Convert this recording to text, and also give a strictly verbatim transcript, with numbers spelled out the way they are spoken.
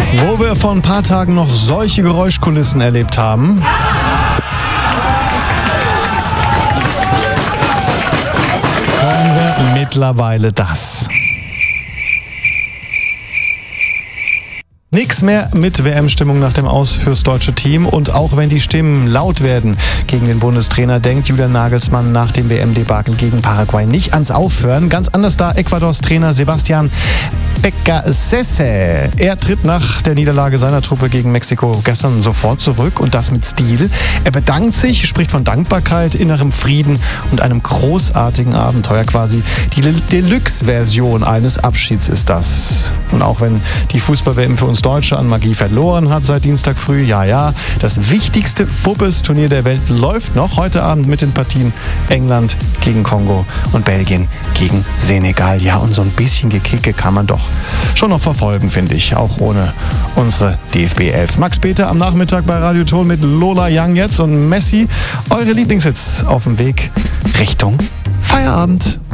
Wo wir vor ein paar Tagen noch solche Geräuschkulissen erlebt haben. Hören wir mittlerweile das. Nix mehr mit W M-Stimmung nach dem Aus fürs deutsche Team. Und auch wenn die Stimmen laut werden gegen den Bundestrainer, denkt Julian Nagelsmann nach dem W M-Debakel gegen Paraguay nicht ans Aufhören. Ganz anders da Ecuadors Trainer Sebastian Beccacece. Er tritt nach der Niederlage seiner Truppe gegen Mexiko gestern sofort zurück und das mit Stil. Er bedankt sich, spricht von Dankbarkeit, innerem Frieden und einem großartigen Abenteuer quasi. Die Deluxe-Version eines Abschieds ist das. Und auch wenn die Fußball-W M für uns Deutsche an Magie verloren hat seit Dienstag früh, ja, ja, das wichtigste Fuppes-Turnier der Welt läuft noch heute Abend mit den Partien England gegen Kongo und Belgien gegen Senegal. Ja, und so ein bisschen Gekicke kann man doch schon noch verfolgen, finde ich, auch ohne unsere D F B elf. Max Peter am Nachmittag bei Radio Ton mit Lola Young jetzt und Messi. Eure Lieblingshits auf dem Weg Richtung Feierabend.